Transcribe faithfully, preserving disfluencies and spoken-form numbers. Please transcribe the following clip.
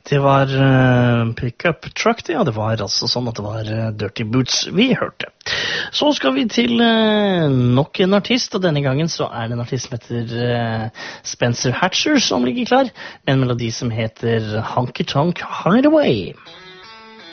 Det var uh, Pickup Truck, det, ja, det var altså sånn at det var uh, Dirty Boots vi hørte. Så skal vi til uh, nok en artist, og denne gangen så er det en artist som heter uh, Spencer Hatcher som ligger klar, med en melodi som heter Honky Tonk Hideaway.